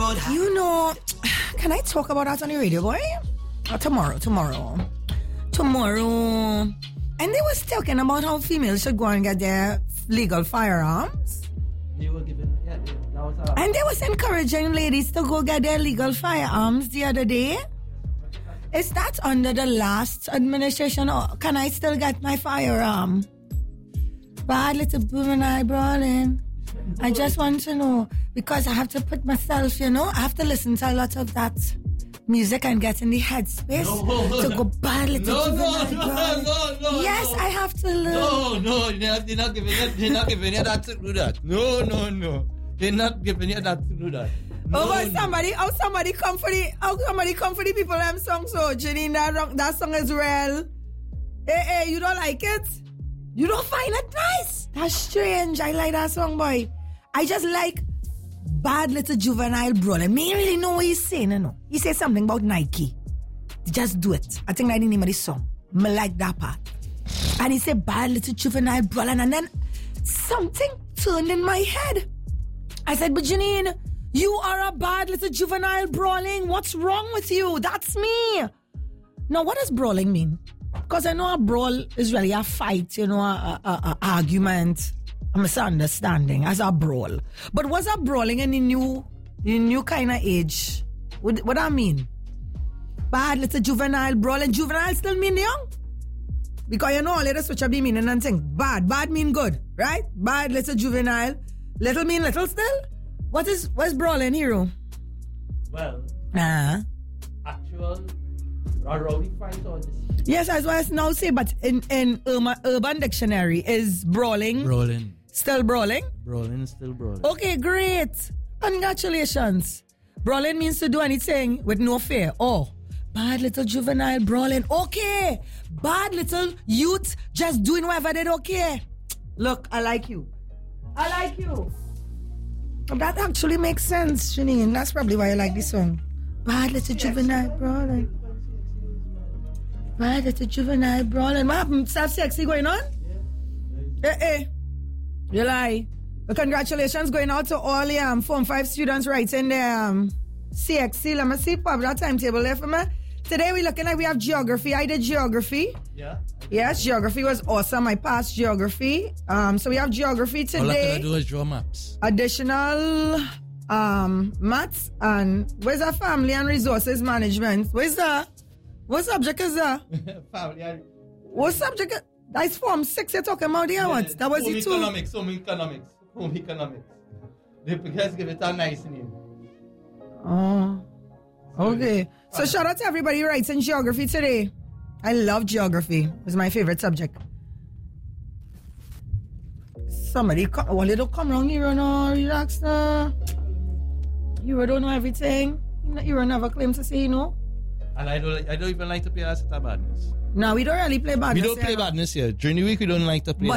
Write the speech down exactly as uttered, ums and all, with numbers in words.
road. You know, can I talk about that on the radio, boy? Or tomorrow, tomorrow. Tomorrow. And they was talking about how females should go and get their legal firearms. They were giving, yeah, that was a... And they was encouraging ladies to go get their legal firearms the other day. Is that under the last administration, or can I still get my firearm? Bad little juvenile brawling. I just want to know, because I have to put myself, you know, I have to listen to a lot of that music and get in the headspace no. to go bad little no, juvenile no, brawling. no, no, no, Yes, no. I have to learn. No, no, they're not, they're not giving you, they're not giving you that to do that. No, no, no. They're not giving you that to do that. No, oh, but no. somebody, oh, somebody come for the, oh, somebody come for the people them song. So, Janine, that, that song is real. Hey, hey, you don't like it? You don't find it nice? That's strange. I like that song, boy. I just like bad little juvenile brawling. Me really know what he's saying, you know. He said something about Nike. Just do it. I think that's the name of the song. Me like that part. And he said bad little juvenile brawling, and then something turned in my head. I said, but Janine, you are a bad little juvenile brawling. What's wrong with you? That's me. Now, what does brawling mean? Because I know a brawl is really a fight, you know, a, a, a argument, a misunderstanding as a brawl. But what's a brawling in the new, the new kind of age? What, what I mean? Bad little juvenile brawling. Juvenile still mean young? Because you know all of the switch up the meaning and thing. Bad. Bad mean good, right? Bad little juvenile. Little mean little still? What is, what's brawling, hero? Well, Uh-huh. actual a rowdy fight or this? Yes, as well as now say, but in, in Urban, Urban Dictionary, is brawling Brawling. still brawling? Brawling is still brawling. Okay, great. Congratulations. Brawling means to do anything with no fear. Oh, bad little juvenile brawling. Okay. Bad little youth just doing whatever they don't care. Look, I like you. I like you. That actually makes sense, Janine. That's probably why I like this song. Bad little juvenile brawling. Bad little juvenile brawling. What happened? Self-sexy going on? Yeah. Eh, eh. You lie. Well, congratulations going out to all the um, Form five students writing their um, C X C. Let me see, Pop, that timetable there for me. Today we're looking like we have geography. I did geography. Yeah. Yes, geography was awesome. I passed geography. Um, so we have geography today. All I gotta do is draw maps. Additional um, maths and where's our family and resources management? Where's that? What subject is that? Family and... What subject? That's Form six you're talking about here. What? That was home it too. economics, home economics, home economics. They just give it a nice name. Oh, okay. So shout out to everybody who writes in geography today. I love geography. It was my favorite subject. Somebody, come, well, they don't come around here and uh, relax. Uh. You don't know everything. You don't never claim to say you know. And I don't, I don't even like to play Asset Badness. No, we don't really play badness. We don't play badness here. During the week, we don't like to play. But